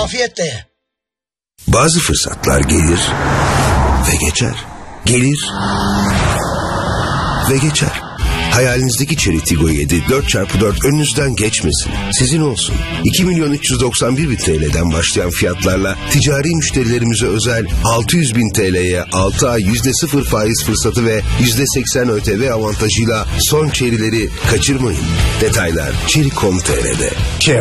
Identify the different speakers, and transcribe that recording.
Speaker 1: afiyetle ye.
Speaker 2: Bazı fırsatlar gelir ve geçer. Gelir ve geçer. Hayalinizdeki Chery Tiggo 7 4x4 önünüzden geçmesin. Sizin olsun. 2.391.000 TL'den başlayan fiyatlarla ticari müşterilerimize özel 600.000 TL'ye 6 ay %0 faiz fırsatı ve %80 ÖTV avantajıyla son Chery'leri kaçırmayın. Detaylar Chery.com.tr'de.